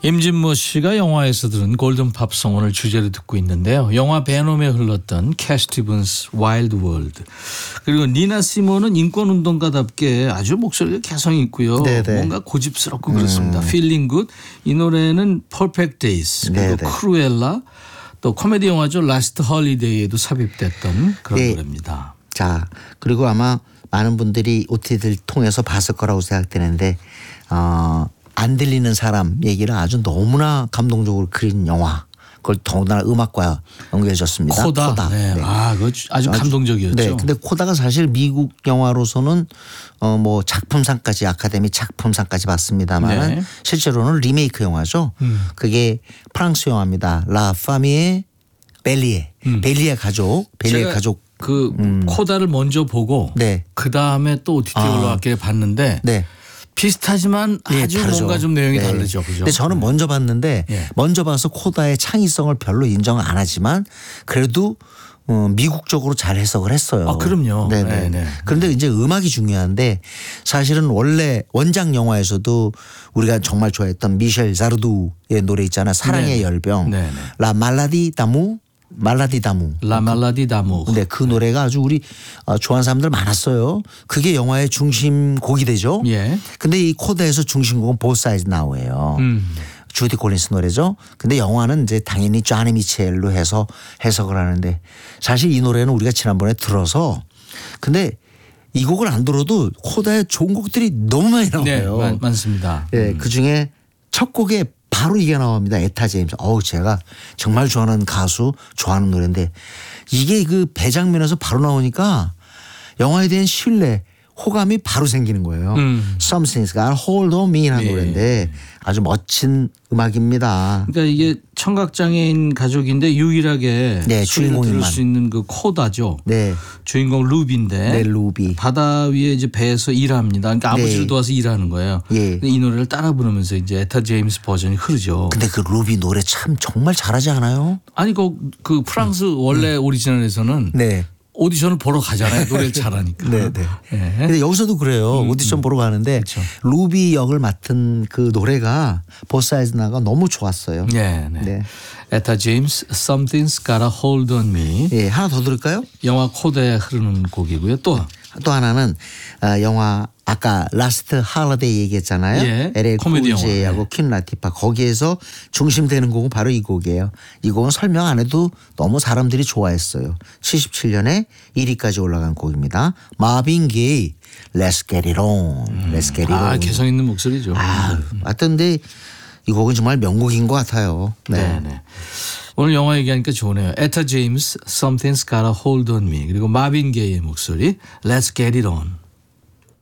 임진모 씨가 영화에서 들은 골든 팝송 오늘 주제로 듣고 있는데요. 영화 베놈에 흘렀던 캣 스티븐스 와일드 월드. 그리고 니나 시몬은 인권운동가답게 아주 목소리가 개성이 있고요. 네네. 뭔가 고집스럽고 그렇습니다. Feeling Good. 이 노래는 Perfect Days 그리고 네네. 크루엘라 또 코미디 영화죠. Last Holiday에도 삽입됐던 그런 네. 노래입니다. 자, 그리고 아마 많은 분들이 OTT를 통해서 봤을 거라고 생각되는데 안 들리는 사람 얘기를 아주 너무나 감동적으로 그린 영화. 그걸 더군다나 음악과 연결해줬습니다. 코다. 네. 네. 아, 그거 아주 감동적이었죠. 네. 근데 코다가 사실 미국 영화로서는 뭐 작품상까지 아카데미 작품상까지 받습니다만 네. 실제로는 리메이크 영화죠. 그게 프랑스 영화입니다. 라 파미에 벨리에. 벨리에 가족. 벨리에 가족. 그 코다를 먼저 보고 네. 그 다음에 또 OTT에 올라왔길래 봤는데 네. 비슷하지만 예, 아주 다르죠. 뭔가 좀 내용이 네. 다르죠. 그죠? 근데 저는 먼저 봤는데 예. 먼저 봐서 코다의 창의성을 별로 인정 안 하지만 그래도 미국적으로 잘 해석을 했어요. 아, 그럼요. 네네. 네네. 그런데 이제 음악이 중요한데 사실은 원래 원작 영화에서도 우리가 정말 좋아했던 미셸 자르두의 노래 있잖아. 사랑의 네네. 열병. 네네. 라 말라디 다무. 말라디 다무. 라 말라디 다무. 근데 그 노래가 아주 우리 좋아하는 사람들 많았어요. 그게 영화의 중심곡이 되죠. 예. 근데 이 코드에서 중심곡은 보스 사이즈 나우예요. 주디 콜린스 노래죠. 근데 영화는 이제 당연히 쟈니 미첼로 해서 해석을 하는데 사실 이 노래는 우리가 지난번에 들어서 근데 이 곡을 안 들어도 코다의 좋은 곡들이 너무 많이 네, 나와요. 많습니다. 네, 그 중에 첫 곡에 바로 이게 나옵니다. 에타 제임스. 제가 정말 좋아하는 가수, 좋아하는 노래인데 이게 그 배장면에서 바로 나오니까 영화에 대한 신뢰, 호감이 바로 생기는 거예요. Something's got a hold on me라는 네. 노래인데 아주 멋진 음악입니다. 그러니까 이게 청각장애인 가족인데 유일하게 네, 소리를 들을 주인공인만. 수 있는 그 코다죠. 네, 주인공 루비인데 네, 루비. 바다 위에 이제 배에서 일합니다. 그러니까 네. 아버지를 도와서 일하는 거예요. 예. 근데 이 노래를 따라 부르면서 이제 에타 제임스 버전이 흐르죠. 근데 그 루비 노래 참 정말 잘하지 않아요? 아니 그 프랑스 원래 오리지널에서는 네. 오디션을 보러 가잖아요. 노래를 잘하니까. 네, 네. 예. 근데 여기서도 그래요. 오디션 보러 가는데 그렇죠. 루비 역을 맡은 그 노래가 보사이즈나가 너무 좋았어요. 네, 네. 네. 에타 제임스 Something's Got a Hold on Me. 예, 하나 더 들을까요? 영화 코드에 흐르는 곡이고요. 또 하나는 영화 아까 라스트 할러데이 얘기했잖아요. 예, LA 코미디 쿨제이하고 영화. 퀸 라티파 거기에서 중심되는 곡은 바로 이 곡이에요. 이 곡은 설명 안 해도 너무 사람들이 좋아했어요. 77년에 1위까지 올라간 곡입니다. 마빈 게이 Let's Get It On. Let's Get It On. 아, 개성 있는 목소리죠. 하여튼 근데 이 곡은 정말 명곡인 것 같아요. 네, 네. 오늘 영화 얘기하니까 좋네요. 에타 제임스 Something's Got a Hold on Me 그리고 마빈 게이의 목소리 Let's Get It On.